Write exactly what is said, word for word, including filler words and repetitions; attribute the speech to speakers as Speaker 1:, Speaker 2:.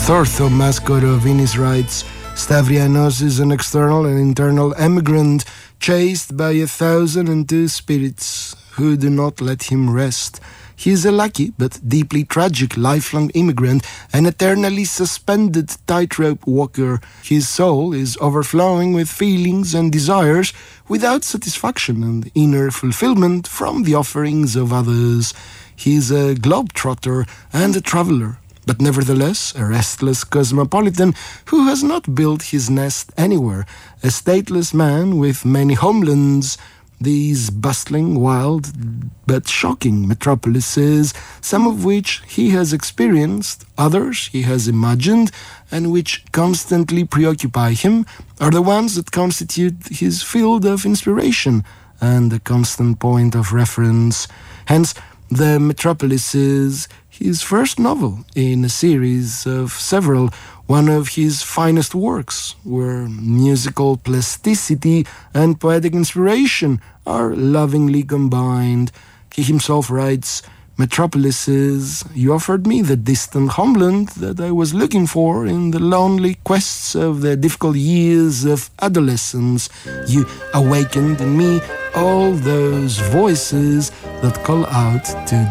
Speaker 1: Kathortho Maskoro Vinis writes, Stavrianos is an external and internal emigrant chased by a thousand and two spirits who do not let him rest. He is a lucky but deeply tragic lifelong immigrant, an eternally suspended tightrope walker. His soul is overflowing with feelings and desires without satisfaction and inner fulfillment from the offerings of others. He is a globetrotter and a traveler, but nevertheless a restless cosmopolitan who has not built his nest anywhere, a stateless man with many homelands. These bustling, wild, but shocking metropolises, some of which he has experienced, others he has imagined, and which constantly preoccupy him, are the ones that constitute his field of inspiration and a constant point of reference. Hence, The Metropolises, his first novel in a series of several, one of his finest works, where musical plasticity and poetic inspiration are lovingly combined. He himself writes, Metropolises, you offered me the distant homeland that I was looking for in the lonely quests of the difficult years of adolescence. You awakened in me all those voices that call out to